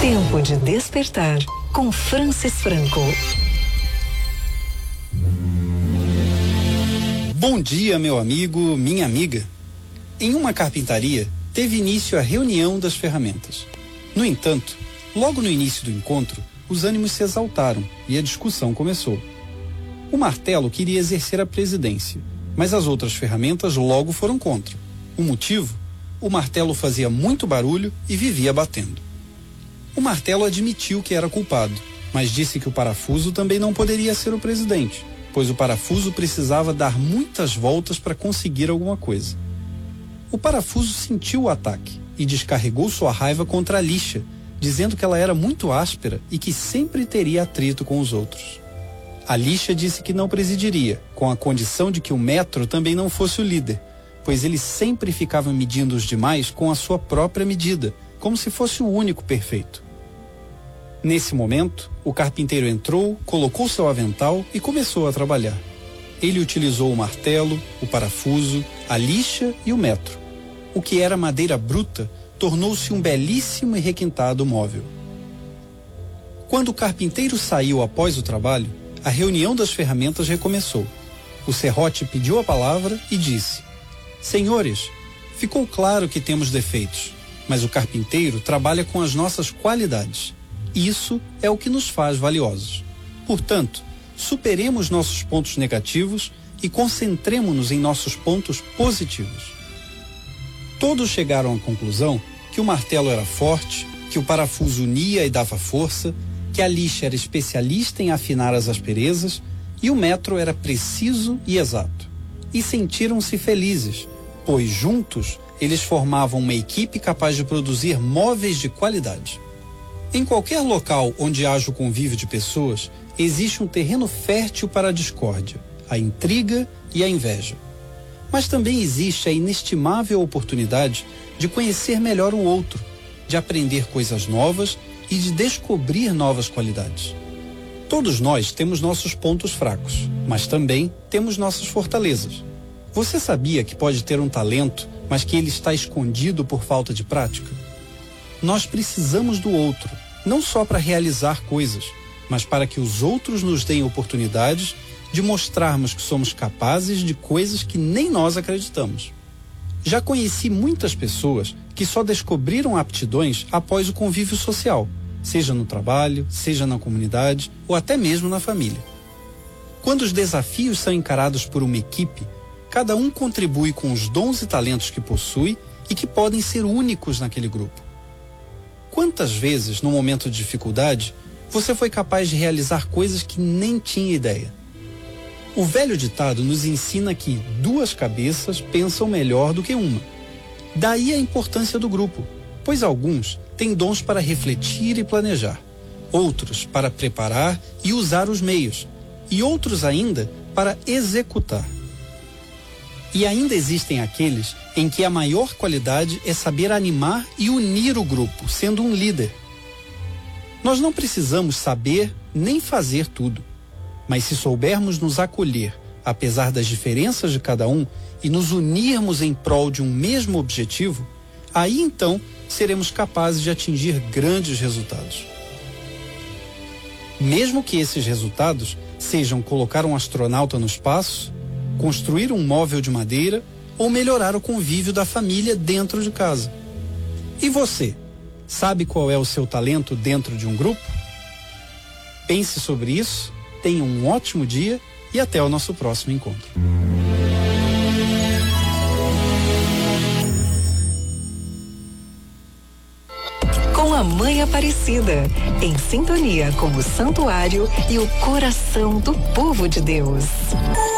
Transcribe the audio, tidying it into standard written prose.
Tempo de despertar com Francis Franco. Bom dia, meu amigo, minha amiga. Em uma carpintaria, teve início a reunião das ferramentas. No entanto, logo no início do encontro, os ânimos se exaltaram e a discussão começou. O martelo queria exercer a presidência, mas as outras ferramentas logo foram contra. O motivo? O martelo fazia muito barulho e vivia batendo. O martelo admitiu que era culpado, mas disse que o parafuso também não poderia ser o presidente, pois o parafuso precisava dar muitas voltas para conseguir alguma coisa. O parafuso sentiu o ataque e descarregou sua raiva contra a lixa, dizendo que ela era muito áspera e que sempre teria atrito com os outros. A lixa disse que não presidiria, com a condição de que o metro também não fosse o líder, pois ele sempre ficava medindo os demais com a sua própria medida, como se fosse o único perfeito. Nesse momento, o carpinteiro entrou, colocou seu avental e começou a trabalhar. Ele utilizou o martelo, o parafuso, a lixa e o metro. O que era madeira bruta tornou-se um belíssimo e requintado móvel. Quando o carpinteiro saiu após o trabalho, a reunião das ferramentas recomeçou. O serrote pediu a palavra e disse: Senhores, ficou claro que temos defeitos, mas o carpinteiro trabalha com as nossas qualidades. Isso é o que nos faz valiosos. Portanto, superemos nossos pontos negativos e concentremo-nos em nossos pontos positivos. Todos chegaram à conclusão que o martelo era forte, que o parafuso unia e dava força, que a lixa era especialista em afinar as asperezas e o metro era preciso e exato. E sentiram-se felizes, pois juntos eles formavam uma equipe capaz de produzir móveis de qualidade. Em qualquer local onde haja o convívio de pessoas, existe um terreno fértil para a discórdia, a intriga e a inveja. Mas também existe a inestimável oportunidade de conhecer melhor o outro, de aprender coisas novas e de descobrir novas qualidades. Todos nós temos nossos pontos fracos, mas também temos nossas fortalezas. Você sabia que pode ter um talento, mas que ele está escondido por falta de prática? Nós precisamos do outro, não só para realizar coisas, mas para que os outros nos deem oportunidades de mostrarmos que somos capazes de coisas que nem nós acreditamos. Já conheci muitas pessoas que só descobriram aptidões após o convívio social, seja no trabalho, seja na comunidade ou até mesmo na família. Quando os desafios são encarados por uma equipe, cada um contribui com os dons e talentos que possui e que podem ser únicos naquele grupo. Quantas vezes, no momento de dificuldade, você foi capaz de realizar coisas que nem tinha ideia? O velho ditado nos ensina que 2 cabeças pensam melhor do que uma. Daí a importância do grupo, pois alguns têm dons para refletir e planejar, outros para preparar e usar os meios, e outros ainda para executar. E ainda existem aqueles em que a maior qualidade é saber animar e unir o grupo, sendo um líder. Nós não precisamos saber nem fazer tudo, mas se soubermos nos acolher, apesar das diferenças de cada um, e nos unirmos em prol de um mesmo objetivo, aí então seremos capazes de atingir grandes resultados. Mesmo que esses resultados sejam colocar um astronauta no espaço, construir um móvel de madeira ou melhorar o convívio da família dentro de casa. E você, sabe qual é o seu talento dentro de um grupo? Pense sobre isso, tenha um ótimo dia e até o nosso próximo encontro. Com a Mãe Aparecida, em sintonia com o santuário e o coração do povo de Deus.